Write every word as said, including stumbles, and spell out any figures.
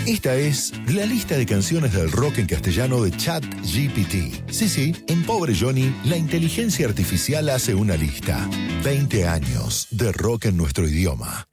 Esta es la lista de canciones del rock en castellano de ChatGPT. Sí, sí, en Pobre Johnny, la inteligencia artificial hace una lista. veinte años de rock en nuestro idioma.